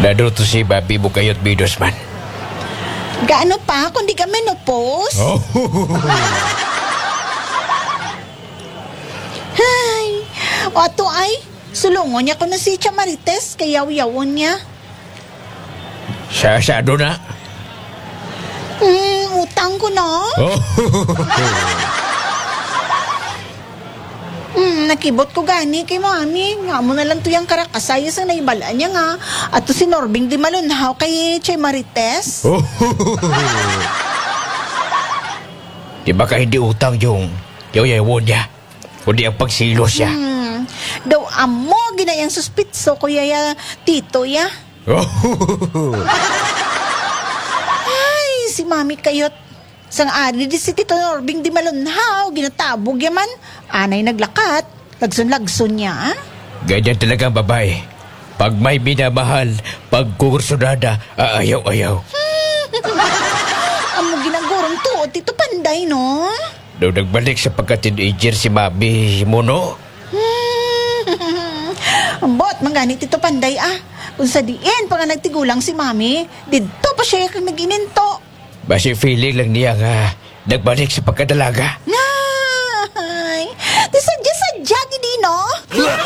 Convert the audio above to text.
Lalo to si Bobby mo kayot bidos man. Gaano pa kung di ka menopause? Oh. Hay, o ato ay, sulungon niya ko na si Tia Marites, kay yaw-yawon niya. Sa do na? Utang ko na. Oh. Nakibot ko gani kay mami. Nga mo na lang to yung karakasaya sa naibala niya nga. At to si Norbing di malunhaw kay Tia Marites. Oh. Di ba ka hindi utang yung yaw-yawon niya? Kundi ang pagsilos niya. Daw amo ginayang suspitso ko ya tito ya. Oh. Ay, si mami kayot. Sang ari di si Tito Norbing di malunhaw. Ginatabog yaman. Anay naglakat. Lagson-lagson niya, ah? Ganyan talaga ang babae. Pag may minamahal, pag kursunada, ayaw-ayaw. Amo ginagurong tuot, Tito Panday, no? Nung nagbalik sa pagka-teenager si Mami mo, no? Ambot, mangani Tito Panday, ah. Kung sa diin pa nga nagtigulang si Mami, dito pa siya kang nag-ininto. Basi feeling lang niya nga nagbalik sa pagkadalaga. Ay, di sadya-sadya, gini, no?